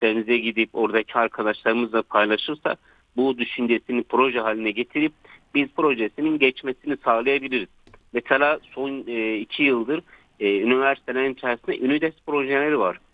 denize gidip oradaki arkadaşlarımızla paylaşırsa bu düşüncesini proje haline getirip biz projesinin geçmesini sağlayabiliriz. Mesela son 2 yıldır üniversitelerin içerisinde Ünides projeleri var.